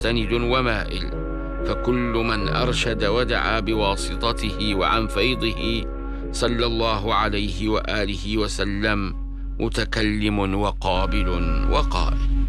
مستند ومائل، فكل من أرشد ودعا بواسطته وعن فيضه صلى الله عليه وآله وسلم متكلم وقابل وقائل.